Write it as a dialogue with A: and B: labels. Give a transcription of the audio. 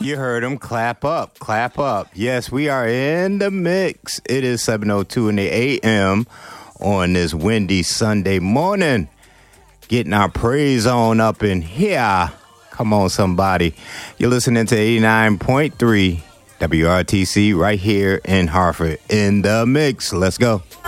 A: You heard him. Clap up. Clap up. Yes, we are in the mix. It is 7:02 in the a.m. on this windy Sunday morning. Getting our praise on up in here. Come on, somebody. You're listening to 89.3 WRTC right here in Hartford. In the mix. Let's go.